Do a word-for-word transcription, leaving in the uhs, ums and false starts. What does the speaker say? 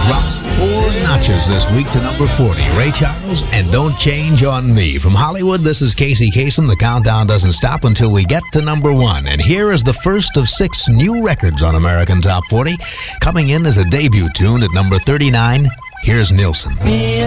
drops four notches this week to number forty. Ray Charles and Don't Change on Me. From Hollywood, this is Casey Kasem. The countdown doesn't stop until we get to number one. And here is the first of six new records on American Top forty. Coming in as a debut tune at number thirty-nine, here's Nilsson.